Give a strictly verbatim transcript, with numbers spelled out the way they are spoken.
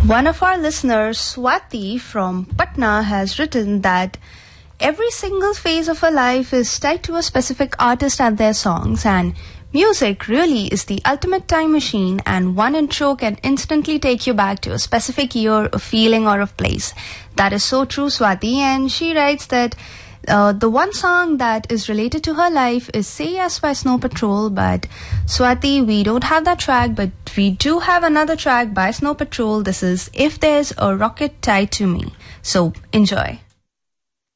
One of our listeners, Swati from Patna, has written that every single phase of her life is tied to a specific artist and their songs, and music really is the ultimate time machine, and one intro can instantly take you back to a specific year, a feeling, or a place. That is so true, Swati, and she writes that Uh, the one song that is related to her life is Say Yes by Snow Patrol, but Swati, we don't have that track, but we do have another track by Snow Patrol. This is If There's a Rocket Tied to Me. So, enjoy.